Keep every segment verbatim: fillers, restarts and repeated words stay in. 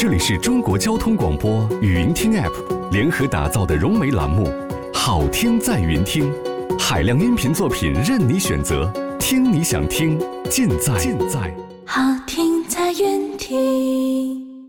这里是中国交通广播语音听 App 联合打造的融媒栏目，好听在云听，海量音频作品任你选择，听你想听，尽在尽在好听在云听。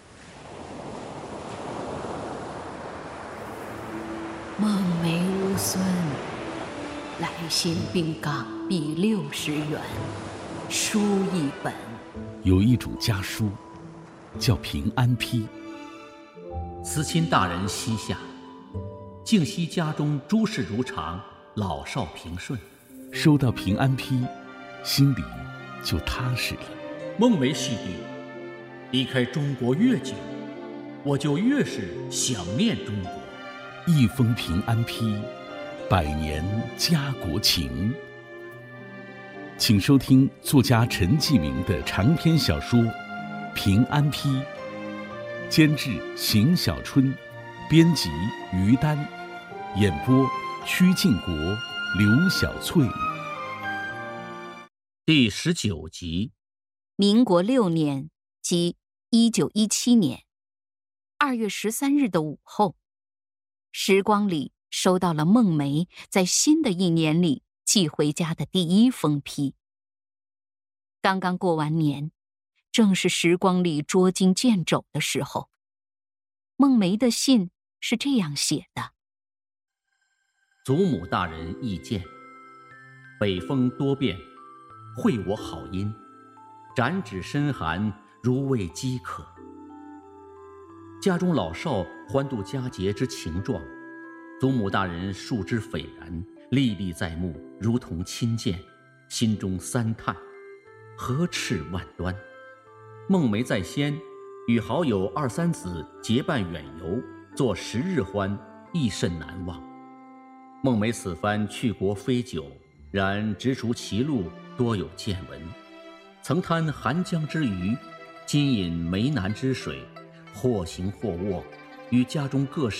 孟梅无孙，来信并港币六十元，书一本。 有一种家书，叫平安批。 慈亲大人膝下，敬惜家中诸事如常，老少平顺。 收到平安批，心里就踏实了。 孟梅系弟，离开中国越久，我就越是想念中国。 一封平安批，百年家国情。请收听作家陈继明的长篇小说《平安批》，监制邢小春，编辑于丹，演播曲靖国、刘小翠。 第十九集。 民国六年，即一九一七年二月十三日的午后，时光里收到了孟梅在新的一年里寄回家的第一封批。刚刚过完年，正是时光里捉襟见肘的时候。孟梅的信是这样写的： 祖母大人意见，北风多变，惠我好音，展指深寒，如为饥渴。家中老少欢度佳节之情状，祖母大人述之斐然，历历在目，如同亲见，心中三叹，何斥万端。孟梅在先，与好友二三子结伴远游，作十日欢，亦甚难忘。孟梅此番去国非久，然直除其路，多有见闻。曾贪寒江之鱼，今饮湄南之水，或行或卧，与家中各